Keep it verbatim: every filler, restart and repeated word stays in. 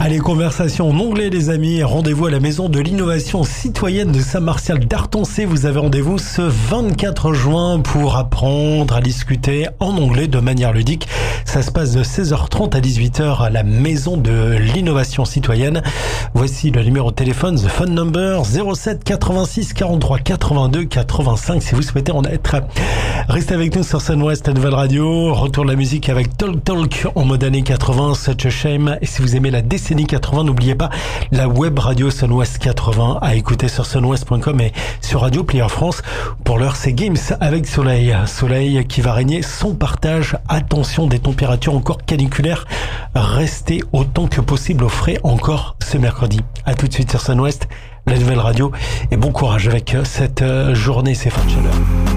Allez, conversation en anglais les amis, rendez-vous à la maison de l'innovation citoyenne de Saint-Martial d'Artancé. Vous avez rendez-vous ce vingt-quatre juin pour apprendre à discuter en anglais de manière ludique. Ça se passe de seize heures trente à dix-huit heures à la maison de l'innovation citoyenne. Voici le numéro de téléphone, the phone number zéro sept quatre-vingt-six quarante-trois quatre-vingt-deux quatre-vingt-cinq si vous souhaitez en être. Restez avec nous sur Sun-Ouest, la nouvelle radio. Retour de la musique avec Talk Talk en mode années quatre-vingts, Such a Shame. Et si vous aimez la décennie quatre-vingts, n'oubliez pas la web radio Sun-Ouest quatre-vingts à écouter sur sunwest point com et sur Radio Player France. Pour l'heure, c'est Games avec Soleil. Soleil qui va régner son partage. Attention, des températures encore caniculaires. Restez autant que possible au frais encore ce mercredi. À tout de suite sur Sun-Ouest, la nouvelle radio. Et bon courage avec cette journée, ces fins de chaleur.